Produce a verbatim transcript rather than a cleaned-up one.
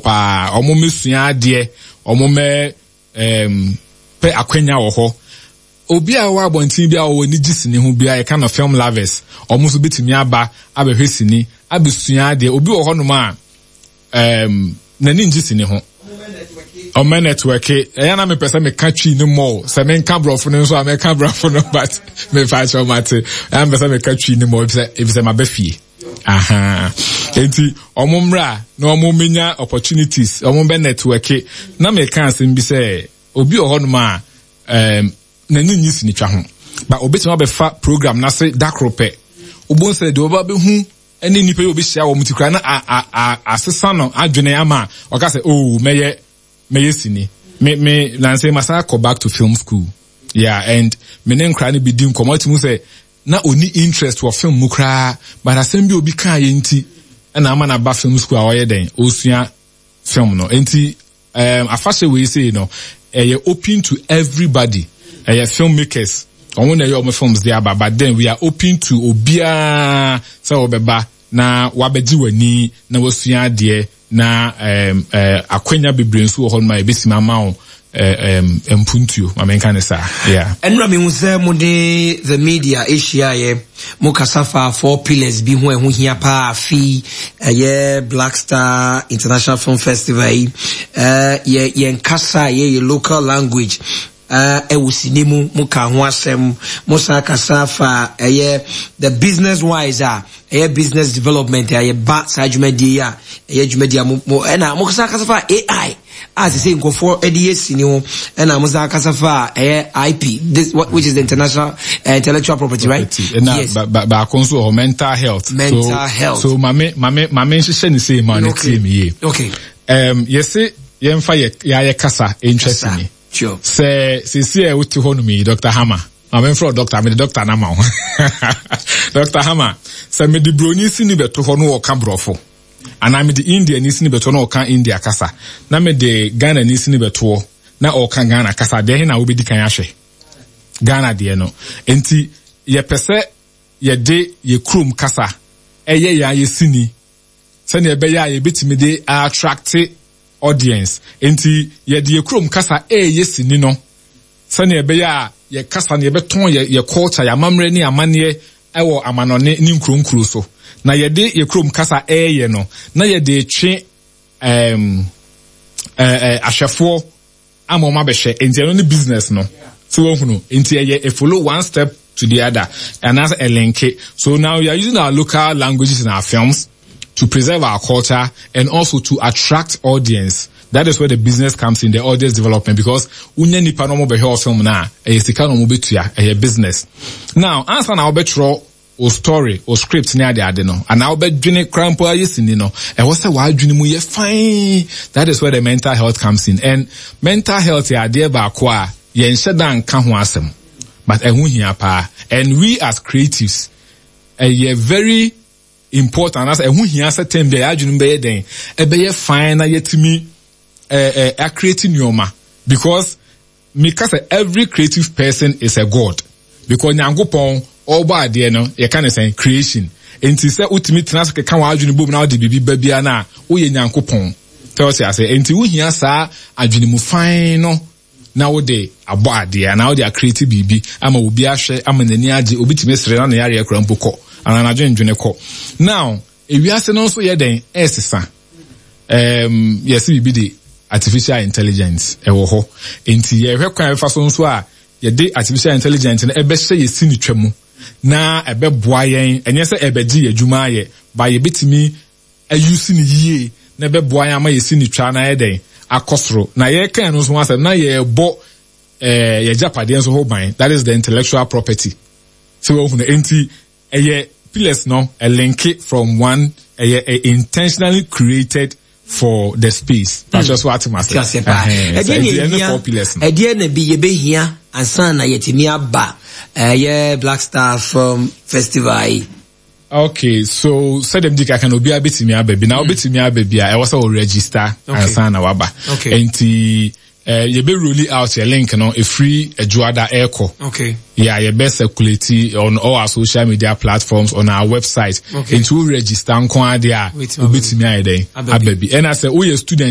pa omo mesua ade omo me em pe akwanya wo ho obi a wa abontin bia wo ni gisini ho bia e kind of film lovers omo so betimi aba abehwesini abesua ade obi wo ho no ma em nani gisini ho on my network eh na me pese me catch ni more se me nka brofo no so me ka brofo no but me fa cho mate am pese me catch ni more e be ma be fie aha enti omumra na omumenya opportunities omumbe network na me kan sem bi se obi ohonum a em nani nyisi ni twa ho ba obetima be fa program na se dakrope obon se de oba be hu eni nipa obi hia wo mutikra na a asesa no adwene ama o ka se oh meye meyesini me me lanse masa go back to film school yeah and me nen kra ne bi din komoti mu say na oni interest for film mu kra but asem bi obi kan ye nti na ama na ba film school a oye den osua film no enti um afase we say no eh open to everybody eh filmmakers on na your films there but then we are open to obia say obeba na wabeji wani na wasua de na um uh, akwenya bebre nso ho ma ebesima ma um empuntuo ma menka ne sa yeah enra me hu mo de the media asia ye mo kasafa four pillars bi ho ehu hia pa afi ye Black Star International Film Festival eh ye ye nkasa ye local language uh ewusinimu muka ho asem musa kasafa eh the business wise ah eh business development eh ba sajumadi ya eh jumadi mo na musa kasafa A I as say go for edc ni ho na musa kasafa eh I P this which is the international uh, intellectual property, property right? Yes. ba ba konso mental health mental so, health so mame mame mame nhye ni say man okay. Ye Okay um yes ye mfa ye ya kasa interest ni sure. Say, see, see, I would to hold me, Doctor Hammer. I'm in front of doctor, I'm the doctor now. Doctor Hammer, say me the brony sini beto hono o kambrofo. And I'm the Indian sini beto no kan India kasa. Na me the Ghana ni sini beto na o kan Ghana kasa. Dehe na ubi di kanyashe. Ghana de no. Enti ye pese ye de ye krum kasa. Eye ya ye sini. Sani ye be ya ye bitimi de attract audience enti ye de krom kasa e yesini no sane ebe ya ye kasa ne beton ye ye culture ya mamre ni amane ewo amanone ni nkronkro so na ye de ye krom kasa e ye no na ye de twe em eh ahwefo amoma be hye enti no ni business no so wohunu enti ye e follow one step to the other and as a link so now we are using our local languages in our films to preserve our culture and also to attract audience. That is where the business comes in, the audience development, because unye nipa no mo be hear film na e sika no mo betua e business. Now, answer na obetro o story o script ni ade ade no. And now obedwene crampo ayesini no. E wo se wa adwene mu ye fine. That is where the mental health comes in. And mental health ya ade ba ko a ye nhye dan ka ho asem. But ehun hia pa. And we as creatives e ye very important as ehun hia certain be adwene be ye den. E be ye fine na yetimi eh eh creating nyoma because because every creative person is a god because nyangopon oba ade no ye can say creation enti say ultimate trans ke kan wa adwene bom na ode bibi ba bia na wo ye nyankopon tell say say enti wo hia sa adwene mu fine no na wo de abo ade na wo de create bibi ama obi ahwe ama nani age obi time sere na na yare akura mpoko ana na adwene ko now ewiase no so ye den esesa um yes bibi de artificial intelligence ewo ho enti ye hwe kwan fa so nso a ye de artificial intelligence na ebe hye ye sini twam na ebe boa yen enye se ebe gi adwuma ye ba ye betimi ayusi ni yie na ebe boa yen ama ye sini twa na ye den akosoro na ye kan no so asem na ye bo eh ye japade nso ho ban that is the intellectual property so wo hu enti eye pillars no a link it from one eye intentionally created for the space. That's just what I'm saying. Again, be ye be here and son na yetimi aba. Yeah, Black Star Film Festival. Okay, so say them dik I can obi abetimi ababi. Na obetimi ababi a e was all register and son na waba. Okay. Enti eh ye be roll out your link no a free Ejuada Echo. Okay. Yeah, you best circulate on all our social media platforms on our website. Okay. And to register nko ade a obetimi ayede ababi. And as a we student